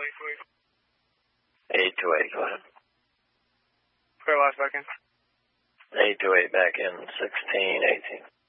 828, go ahead. Clear last back in. 828 back in, 1618.